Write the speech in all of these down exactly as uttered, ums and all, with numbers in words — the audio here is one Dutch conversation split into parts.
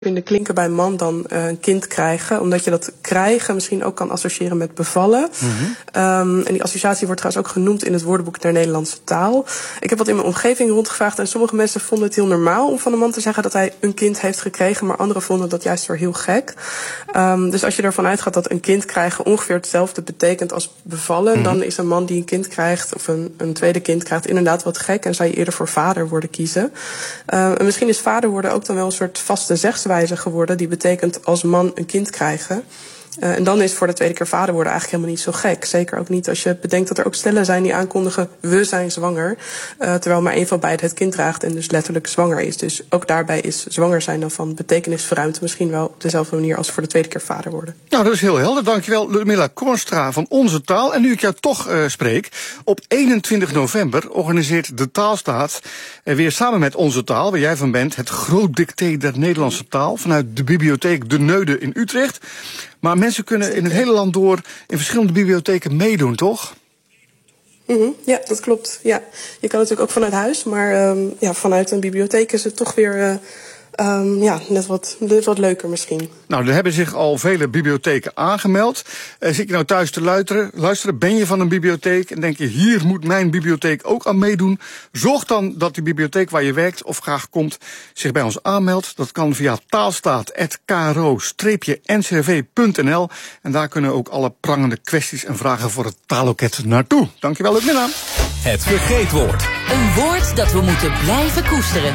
vinden klinken bij man dan uh, een kind krijgen. Omdat je dat krijgen misschien ook kan associëren met bevallen. Mm-hmm. Um, en die associatie wordt trouwens ook genoemd in het woordenboek der Nederlandse taal. Ik heb wat in mijn omgeving rondgevraagd en sommige mensen vonden het heel normaal om van een man te zeggen dat hij een kind heeft gekregen, maar anderen vonden dat juist weer heel gek. Um, dus als je ervan uitgaat dat een kind krijgen ongeveer hetzelfde betekent als bevallen, mm-hmm. dan is een man die een kind krijgt of een, een tweede kind krijgt inderdaad wat gek en zou je eerder voor vader worden kiezen. Uh, en misschien is vader worden ook dan wel een soort vaste zegswijze geworden, die betekent als man een kind krijgen. Uh, en dan is voor de tweede keer vader worden eigenlijk helemaal niet zo gek. Zeker ook niet als je bedenkt dat er ook stellen zijn die aankondigen we zijn zwanger. Uh, terwijl maar één van beiden het kind draagt en dus letterlijk zwanger is. Dus ook daarbij is zwanger zijn dan van betekenisverruimd misschien wel op dezelfde manier als voor de tweede keer vader worden. Nou, dat is heel helder. Dankjewel, Ludmilla Kornstra van Onze Taal. En nu ik jou toch uh, spreek, op eenentwintig november organiseert de Taalstaat uh, weer samen met Onze Taal, waar jij van bent, het groot dicté der Nederlandse taal vanuit de bibliotheek De Neude in Utrecht. Maar mensen kunnen in het hele land door in verschillende bibliotheken meedoen, toch? Mm-hmm, ja, dat klopt. Ja. Je kan natuurlijk ook vanuit huis, maar um, ja, vanuit een bibliotheek is het toch weer uh, um, ja, net, wat, net wat leuker misschien. Nou, er hebben zich al vele bibliotheken aangemeld. Uh, zit je nou thuis te luisteren, luisteren? Ben je van een bibliotheek en denk je, hier moet mijn bibliotheek ook aan meedoen? Zorg dan dat die bibliotheek waar je werkt of graag komt zich bij ons aanmeldt. Dat kan via taalstaat punt k r o n c r v punt n l. En daar kunnen ook alle prangende kwesties en vragen voor het taalloket naartoe. Dankjewel, Ludmilla. Het vergeetwoord. Een woord dat we moeten blijven koesteren.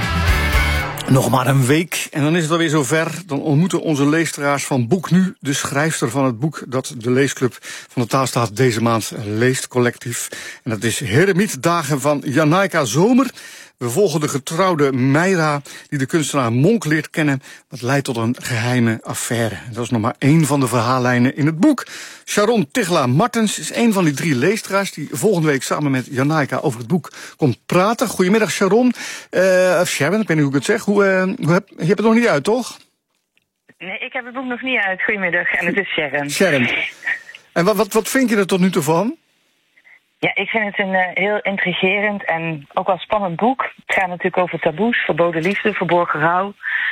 Nog maar een week en dan is het alweer zover. Dan ontmoeten onze leesteraars van Boek Nu de schrijfster van het boek dat de leesclub van de Taalstaat deze maand leest, collectief. En dat is Heremietdagen van Janaika Zomer. We volgen de getrouwde Meira die de kunstenaar Monk leert kennen. Dat leidt tot een geheime affaire. Dat is nog maar één van de verhaallijnen in het boek. Sharon Tichelaar-Martens is een van die drie leesteraars die volgende week samen met Janaika over het boek komt praten. Goedemiddag Sharon. Uh, of Sharon, ik weet niet hoe ik het zeg. Hoe, uh, hoe heb, je hebt het nog niet uit, toch? Nee, ik heb het boek nog niet uit. Goedemiddag. En het is Sharon. Sharon. En wat, wat, wat vind je er tot nu toe van? Ja, ik vind het een uh, heel intrigerend en ook wel spannend boek. Het gaat natuurlijk over taboes, verboden liefde, verborgen rouw.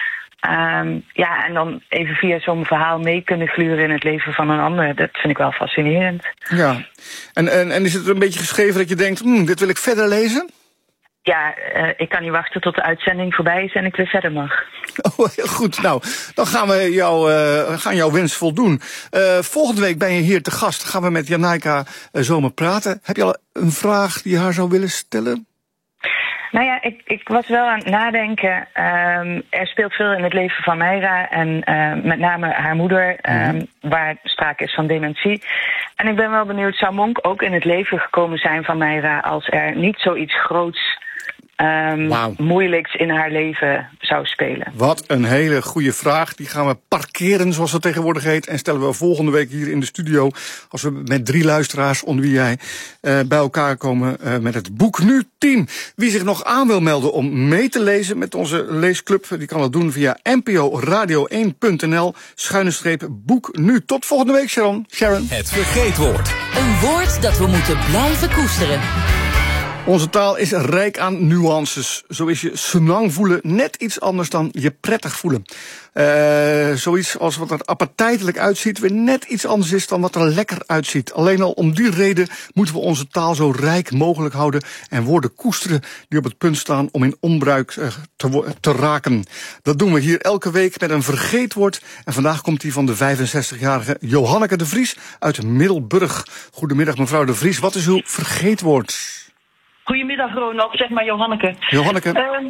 Um, ja, en dan even via zo'n verhaal mee kunnen gluren in het leven van een ander. Dat vind ik wel fascinerend. Ja, en, en, en is het een beetje geschreven dat je denkt, hm, dit wil ik verder lezen? Ja, uh, ik kan niet wachten tot de uitzending voorbij is en ik weer verder mag. Oh, heel goed. Nou, dan gaan we jou, uh, gaan jouw wens voldoen. Uh, volgende week ben je hier te gast. Gaan we met Janaika uh, Zomer praten. Heb je al een vraag die je haar zou willen stellen? Nou ja, ik, ik was wel aan het nadenken. Um, er speelt veel in het leven van Meira en uh, met name haar moeder, um, mm. waar sprake is van dementie. En ik ben wel benieuwd, zou Monk ook in het leven gekomen zijn van Meira als er niet zoiets groots, um, wow. moeilijks in haar leven zou spelen? Wat een hele goede vraag. Die gaan we parkeren, zoals dat tegenwoordig heet, en stellen we volgende week hier in de studio, als we met drie luisteraars, onder wie jij, uh, bij elkaar komen uh, met het Boek Nu team. Wie zich nog aan wil melden om mee te lezen met onze leesclub, die kan dat doen via n p o radio één punt n l schuine streep Boek Nu. Tot volgende week, Sharon. Sharon. Het vergeetwoord. Een woord dat we moeten blijven koesteren. Onze taal is rijk aan nuances. Zo is je senang voelen net iets anders dan je prettig voelen. Uh, zoiets als wat er appetijtelijk uitziet weer net iets anders is dan wat er lekker uitziet. Alleen al om die reden moeten we onze taal zo rijk mogelijk houden en woorden koesteren die op het punt staan om in onbruik uh, te, te raken. Dat doen we hier elke week met een vergeetwoord. En vandaag komt die van de vijfenzestigjarige Johanneke de Vries uit Middelburg. Goedemiddag mevrouw de Vries, wat is uw vergeetwoord? Goedemiddag Ronald, zeg maar Johanneke. Johanneke. Uh,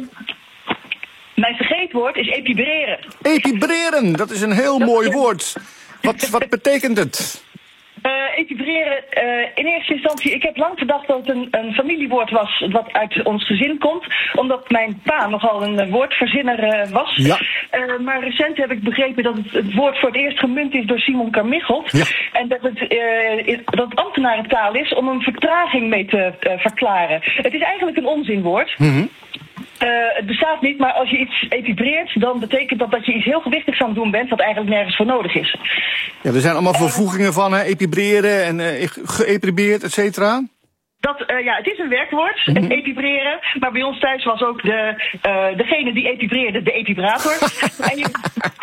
mijn vergeetwoord is epibreren. Epibreren, dat is een heel dat mooi is... woord. Wat, wat betekent het? Uh, epibreren, uh, in eerste instantie, ik heb lang gedacht dat het een, een familiewoord was wat uit ons gezin komt. Omdat mijn pa nogal een woordverzinner uh, was. Ja. Uh, maar recent heb ik begrepen dat het, het woord voor het eerst gemunt is door Simon Carmichelt. Ja. En dat het, uh, dat het ambtenarentaal is om een vertraging mee te uh, verklaren. Het is eigenlijk een onzinwoord. Mm-hmm. Uh, het bestaat niet, maar als je iets epibreert, dan betekent dat dat je iets heel gewichtigs aan het doen bent, wat eigenlijk nergens voor nodig is. Ja, er zijn allemaal vervoegingen van, hè, epibreren en uh, geëpibeerd, et cetera. Dat, uh, ja, het is een werkwoord, mm-hmm. het epibreren. Maar bij ons thuis was ook de, uh, degene die epibreerde de epibrator. en je,